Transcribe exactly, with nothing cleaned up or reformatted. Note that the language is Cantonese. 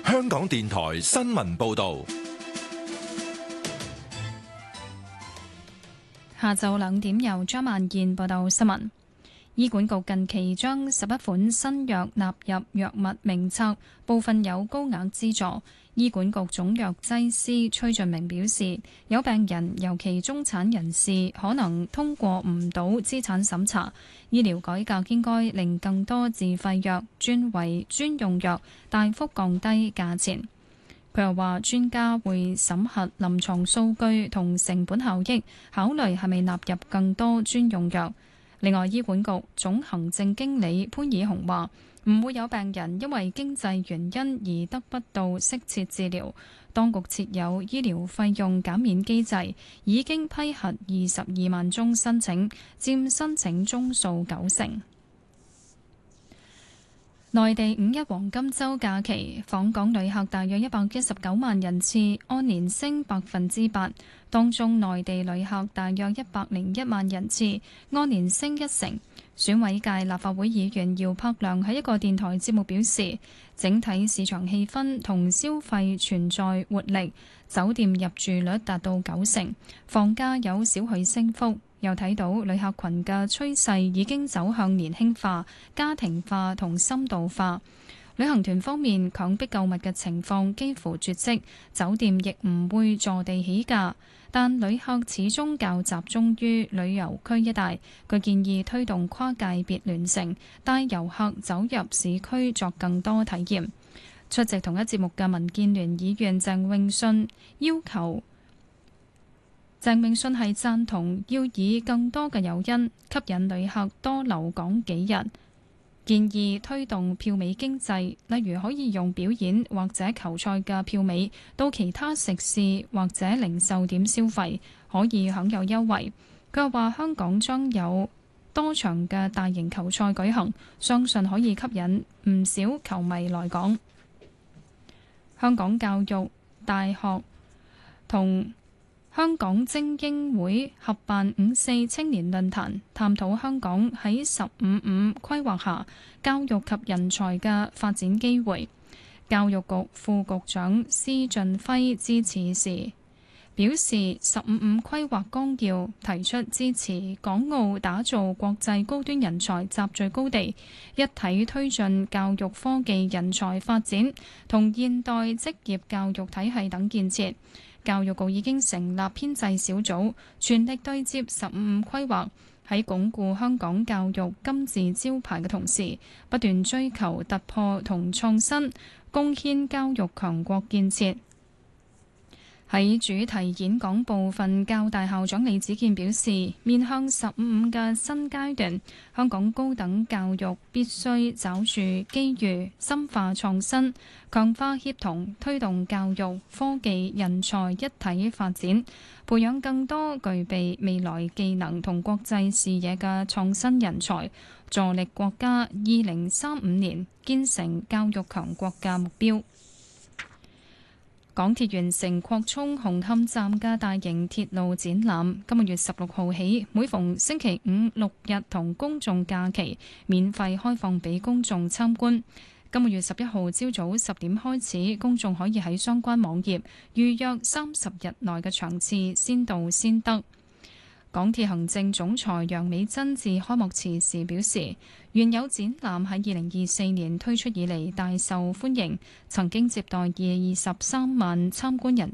香港電台新聞報道。 下晝兩點由張萬燕報道新聞。醫管局近期將十一款新藥納入藥物名冊，部分有高額資助。醫管局總藥劑師崔俊明表示，有病人尤其中產人士可能通過唔到資產審查，醫療改革應該令更多自費藥轉為專用藥，大幅降低價錢。佢又話，專家會審核臨床數據同成本效益，考慮係咪納入更多專用藥。另外，醫管局總行政經理潘以雄話，唔會有病人因為經濟原因而得不到適切治療。當局設有醫療費用減免機制，已經批核二十二萬宗申請，佔申請宗數九成。內地五一黃金週假期，訪港旅客大約一百一十九萬人次，按年升百分之八。當中內地旅客大約一百零一萬人次，按年升一成。選委界立法會議員姚柏良喺一個電台節目表示，整體市場氣氛同消費存在活力，酒店入住率達到九成，房價有少許升幅。又睇到旅客群嘅趨勢已經走向年輕化、家庭化同深度化。旅行團方面，強迫購物嘅情況幾乎絕跡，酒店亦唔會坐地起價，但旅客始終較集中於旅遊區一帶。佢建議推動跨界別聯乘，帶遊客走入市區作更多體驗。出席同一節目嘅民建聯議員鄭泳舜要求。鄭泳舜係贊同要以更多嘅誘因吸引旅客多留港幾日，建議推動票尾經濟，例如可以用表演或者球賽嘅票尾到其他食肆或者零售點消費，可以享有優惠。佢又話香港將有多場嘅大型球賽舉行，相信可以吸引唔少球迷來港。香港教育大學同香港精英會合辦五四青年論壇，探討香港喺十五五規劃下教育及人才嘅發展機會。教育局副局長施俊輝支持時表示，十五五規劃綱要提出支持港澳打造國際高端人才集聚高地，一體推進教育科技人才發展同現代職業教育體系等建設。教育局已經成立編制小組，全力對接十五五規劃，喺鞏固香港教育金字招牌嘅同時，不斷追求突破同創新，貢獻教育強國建設。喺主題演講部分，教大校長李子健表示，面向十五五嘅新階段，香港高等教育必須抓住機遇，深化創新，強化協同，推動教育、科技、人才一體發展，培養更多具備未來技能同國際視野嘅創新人才，助力國家二零三五年建成教育強國嘅目標。港鐵完成擴充紅磡站嘅大型鐵路展覽，今個月十六號起，每逢星期五、六日同公眾假期，免費開放俾公眾參觀。今個月十一號朝早十點開始，公眾可以喺相關網頁預約三十日內嘅場次，先到先得。港鐵行政總裁楊美珍致開幕辭時表示，原有展覽喺二零二四年推出以嚟大受歡迎，曾經接待二十三萬參觀人